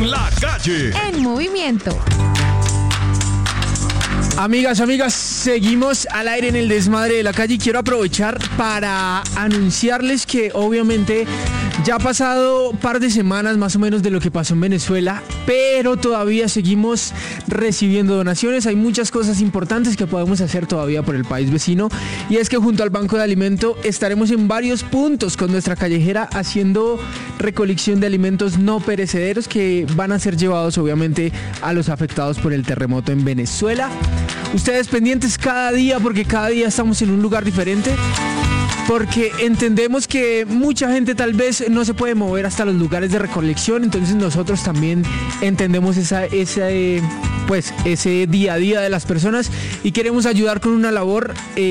La Calle en movimiento. Amigas, seguimos al aire en el desmadre de la calle y quiero aprovechar para anunciarles que obviamente ya ha pasado un par de semanas más o menos de lo que pasó en Venezuela, pero todavía seguimos recibiendo donaciones. Hay muchas cosas importantes que podemos hacer todavía por el país vecino, y es que junto al Banco de Alimento estaremos en varios puntos con nuestra callejera haciendo recolección de alimentos no perecederos que van a ser llevados obviamente a los afectados por el terremoto en Venezuela. Ustedes pendientes cada día, porque cada día estamos en un lugar diferente, porque entendemos que mucha gente tal vez no se puede mover hasta los lugares de recolección, entonces nosotros también entendemos ese día a día de las personas y queremos ayudar con una labor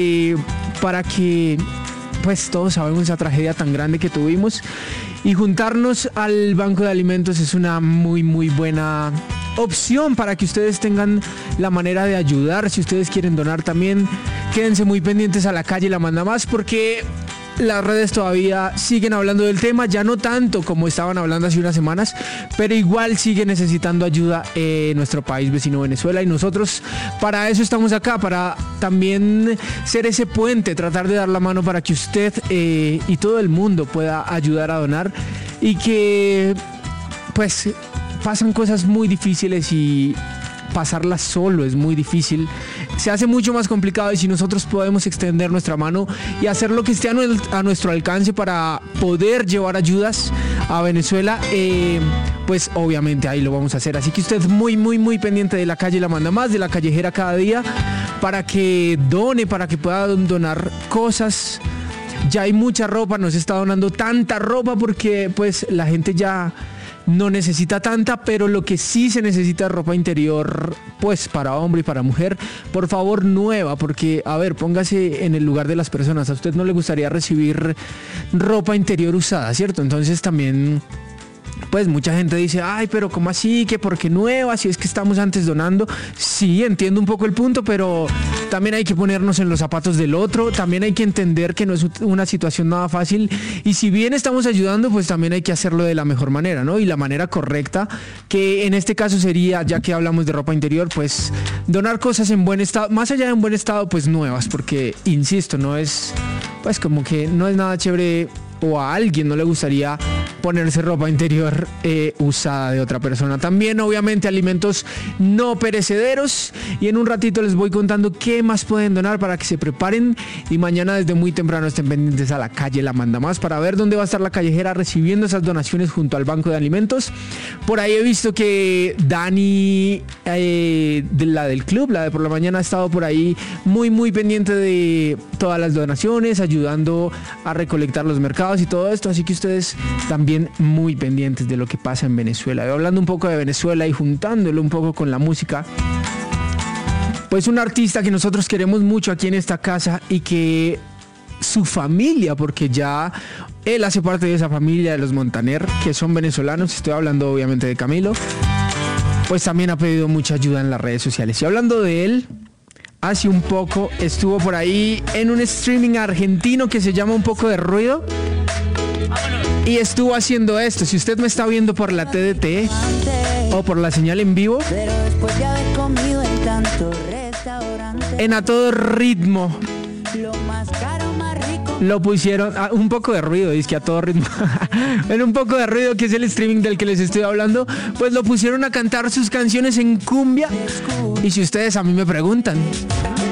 para que pues todos sabemos esa tragedia tan grande que tuvimos, y juntarnos al Banco de Alimentos es una muy buena opción para que ustedes tengan la manera de ayudar. Si ustedes quieren donar también, quédense muy pendientes a La Calle La Manda Más, porque las redes todavía siguen hablando del tema, ya no tanto como estaban hablando hace unas semanas, pero igual sigue necesitando ayuda nuestro país vecino Venezuela, y nosotros para eso estamos acá, para también ser ese puente, tratar de dar la mano para que usted y todo el mundo pueda ayudar a donar, y que pues pasan cosas muy difíciles y pasarlas solo es muy difícil, se hace mucho más complicado, y si nosotros podemos extender nuestra mano y hacer lo que esté a nuestro alcance para poder llevar ayudas a Venezuela, pues obviamente ahí lo vamos a hacer. Así que usted muy pendiente de La Calle La Manda Más, de la callejera cada día, para que done, para que pueda donar cosas. Ya hay mucha ropa, no se está donando tanta ropa porque pues la gente ya no necesita tanta, pero lo que sí se necesita es ropa interior, pues para hombre y para mujer, por favor nueva, porque a ver, póngase en el lugar de las personas. A usted no le gustaría recibir ropa interior usada, ¿cierto? Entonces también pues mucha gente dice, ay, pero ¿cómo así? ¿Que por qué nueva? Si es que estamos antes donando. Sí, entiendo un poco el punto, pero también hay que ponernos en los zapatos del otro, también hay que entender que no es una situación nada fácil, y si bien estamos ayudando, pues también hay que hacerlo de la mejor manera, ¿no? Y la manera correcta, que en este caso sería, ya que hablamos de ropa interior, pues donar cosas en buen estado, más allá de en buen estado, pues nuevas, porque, insisto, no es, pues como que no es nada chévere, o a alguien no le gustaría ponerse ropa interior usada de otra persona. También obviamente alimentos no perecederos, y en un ratito les voy contando qué más pueden donar para que se preparen, y mañana desde muy temprano estén pendientes a La Calle La Manda Más para ver dónde va a estar la callejera recibiendo esas donaciones junto al Banco de Alimentos. Por ahí he visto que Dani, de la del club, la de por la mañana, ha estado por ahí muy pendiente de todas las donaciones, ayudando a recolectar los mercados y todo esto, así que ustedes también muy pendientes de lo que pasa en Venezuela. Y hablando un poco de Venezuela y juntándolo un poco con la música, pues un artista que nosotros queremos mucho aquí en esta casa, y que su familia, porque ya él hace parte de esa familia de los Montaner, que son venezolanos, estoy hablando obviamente de Camilo, pues también ha pedido mucha ayuda en las redes sociales. Y hablando de él, hace un poco estuvo por ahí en un streaming argentino que se llama Un Poco de Ruido, y estuvo haciendo esto. Si usted me está viendo por la TDT o por la señal en vivo, en A Todo Ritmo lo pusieron, un poco de ruido, dice que A Todo Ritmo en Un Poco de Ruido, que es el streaming del que les estoy hablando, pues lo pusieron a cantar sus canciones en cumbia. Y si ustedes a mí me preguntan,